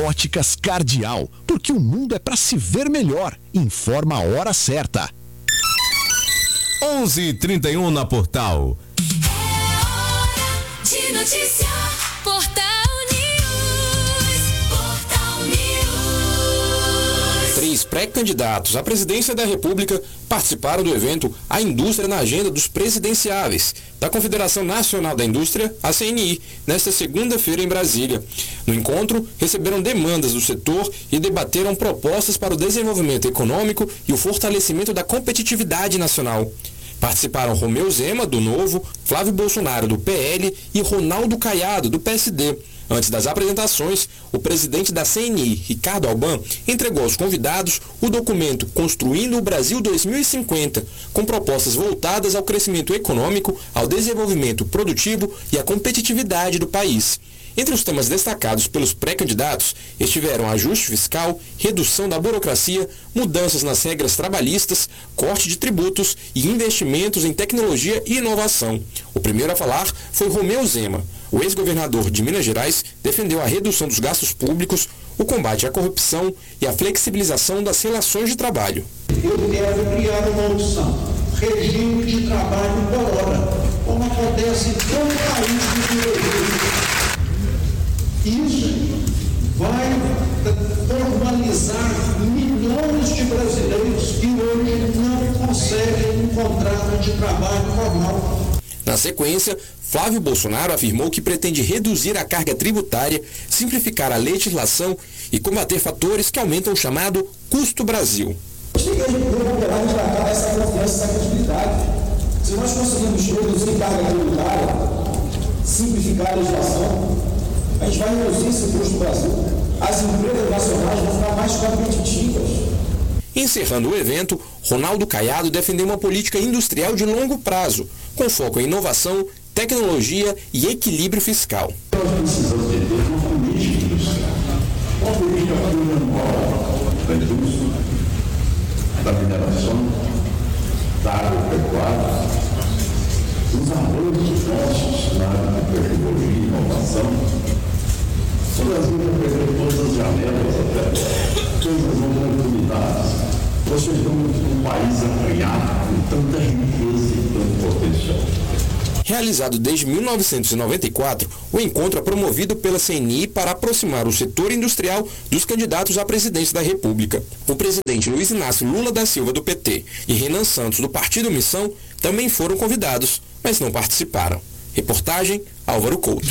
Óticas Cardial, porque o mundo é para se ver melhor. Informa a hora certa. 11h31 na Portal. É hora de notícia. Portal News. Portal News. 3 pré-candidatos à presidência da República participaram do evento A Indústria na Agenda dos Presidenciáveis, da Confederação Nacional da Indústria, a CNI, nesta segunda-feira em Brasília. No encontro, receberam demandas do setor e debateram propostas para o desenvolvimento econômico e o fortalecimento da competitividade nacional. Participaram Romeu Zema, do Novo, Flávio Bolsonaro, do PL e Ronaldo Caiado, do PSD. Antes das apresentações, o presidente da CNI, Ricardo Alban, entregou aos convidados o documento Construindo o Brasil 2050, com propostas voltadas ao crescimento econômico, ao desenvolvimento produtivo e à competitividade do país. Entre os temas destacados pelos pré-candidatos estiveram ajuste fiscal, redução da burocracia, mudanças nas regras trabalhistas, corte de tributos e investimentos em tecnologia e inovação. O primeiro a falar foi Romeu Zema. O ex-governador de Minas Gerais defendeu a redução dos gastos públicos, o combate à corrupção e a flexibilização das relações de trabalho. Eu quero criar uma opção, regime de trabalho por hora, como acontece em todo o país do Brasil. Isso vai formalizar milhões de brasileiros que hoje não conseguem um contrato de trabalho formal. Na sequência, Flávio Bolsonaro afirmou que pretende reduzir a carga tributária, simplificar a legislação e combater fatores que aumentam o chamado custo Brasil. Nós temos que recuperar e resgatar essa confiança, essa credibilidade. Se nós conseguimos reduzir carga tributária, simplificar a legislação, a gente vai reduzir esse custo do Brasil. As empresas nacionais vão ficar mais competitivas. Encerrando o evento, Ronaldo Caiado defendeu uma política industrial de longo prazo, com foco em inovação, tecnologia e equilíbrio fiscal. Nós precisamos de ter uma política industrial, uma política plurianual da indústria, da mineração, da agropecuária, os avanços nossos na área de tecnologia e inovação. O Brasil vai perder todas as janelas até agora, todas as oportunidades. Nós chegamos num país arranhado com tanta riqueza e tanto potencial. Realizado desde 1994, o encontro é promovido pela CNI para aproximar o setor industrial dos candidatos à presidência da República. O presidente Luiz Inácio Lula da Silva, do PT, e Renan Santos, do Partido Missão, também foram convidados, mas não participaram. Reportagem Álvaro Couto.